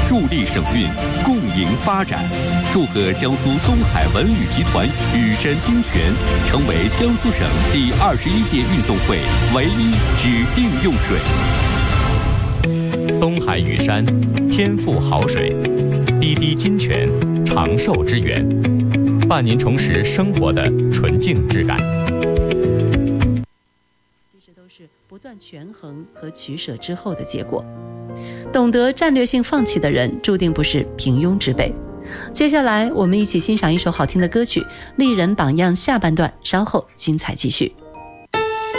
助力省运，共赢发展。祝贺江苏东海文旅集团雨山金泉成为江苏省第21届运动会唯一指定用水。东海雨山，天赋好水，滴滴金泉，长寿之源，伴您重拾生活的纯净质感。 其实都是不断权衡和取舍之后的结果。懂得战略性放弃的人，注定不是平庸之辈。接下来我们一起欣赏一首好听的歌曲《丽人榜样》下半段，稍后精彩继续。